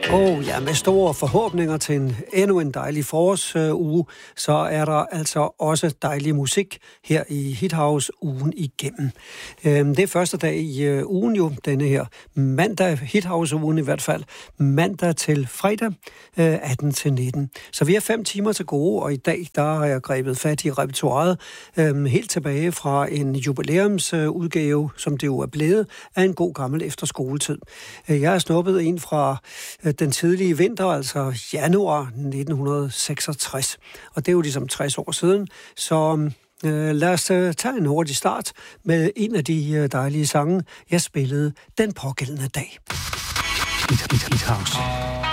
Ja, med store forhåbninger til endnu en dejlig forårsuge, så er der altså også dejlig musik her i Hithouse ugen igennem. Det er første dag i ugen jo, denne her mandag, Hithouse-ugen i hvert fald, mandag til fredag 18-19. Så vi har 5 timer til gode, og i dag der har jeg grebet fat i repertoiret helt tilbage fra en jubilæumsudgave, som det jo er blevet, af en god gammel efterskoletid. Jeg har snuppet en fra den tidlige vinter, altså januar 1966. Og det er jo ligesom 60 år siden. Så lad os tage en hurtig start med en af de dejlige sange, jeg spillede den pågældende dag. Hithouse.